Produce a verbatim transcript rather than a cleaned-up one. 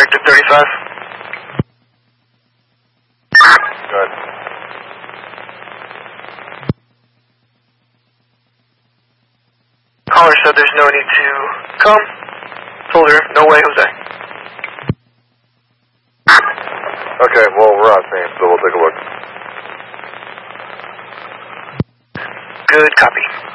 Sector thirty-five. Good. Caller said there's no need to come. Told her, no way, Jose. Okay, well, we're on scene, so we'll take a look. Good copy.